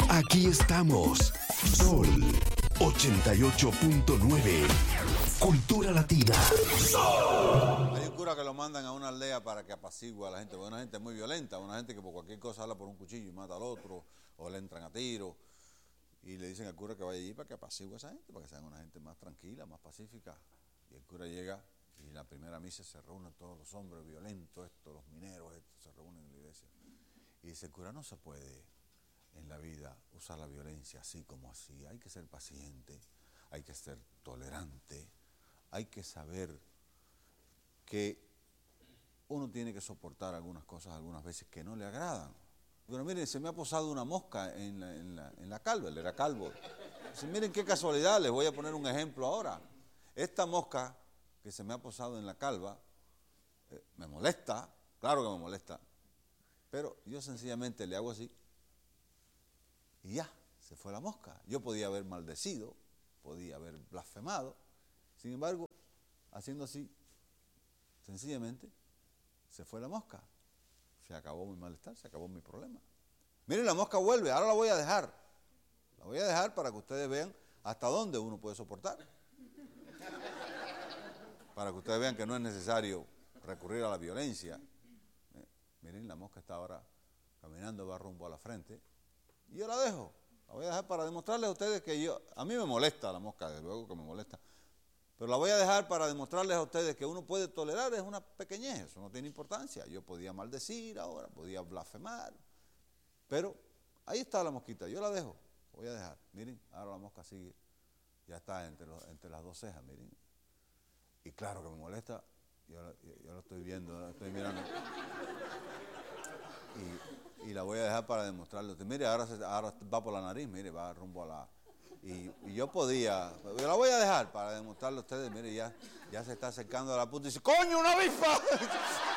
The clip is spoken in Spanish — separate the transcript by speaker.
Speaker 1: Aquí estamos. Sol 88.9. Cultura Latina.
Speaker 2: Hay un cura que lo mandan a una aldea para que apacigüe a la gente, porque una gente muy violenta, una gente que por cualquier cosa habla por un cuchillo y mata al otro, o le entran a tiro, y le dicen al cura que vaya allí para que apacigüe a esa gente, para que sean una gente más tranquila, más pacífica. Y el cura llega y en la primera misa se reúnen todos los hombres violentos, los mineros, se reúnen en la iglesia. Y dice el cura, no se puede en la vida usar la violencia así como así, hay que ser paciente, hay que ser tolerante, hay que saber que uno tiene que soportar algunas cosas algunas veces que no le agradan. Pero miren, se me ha posado una mosca en la calva, él era calvo. Dice, miren qué casualidad, les voy a poner un ejemplo ahora. Esta mosca que se me ha posado en la calva me molesta, claro que me molesta, pero yo sencillamente le hago así y ya, se fue la mosca. Yo podía haber maldecido, podía haber blasfemado, sin embargo, haciendo así, sencillamente, se fue la mosca. Se acabó mi malestar, se acabó mi problema. Miren, la mosca vuelve, ahora la voy a dejar. La voy a dejar para que ustedes vean hasta dónde uno puede soportar. Para que ustedes vean que no es necesario recurrir a la violencia. Miren, la mosca está ahora caminando, va rumbo a la frente. Y yo la dejo. La voy a dejar para demostrarles a ustedes que a mí me molesta la mosca, desde luego que me molesta. Pero la voy a dejar para demostrarles a ustedes que uno puede tolerar, es una pequeñez, eso no tiene importancia. Yo podía maldecir ahora, podía blasfemar, pero ahí está la mosquita, yo la dejo, voy a dejar. Miren, ahora la mosca sigue, ya está entre las dos cejas, miren. Y claro que me molesta, yo lo estoy viendo, lo estoy mirando. Y la voy a dejar para demostrarles a ustedes. Mire, ahora va por la nariz, mire, va rumbo a la... Y yo la voy a dejar para demostrarle a ustedes, mire, ya se está acercando a la punta y dice, ¡coño, una avispa!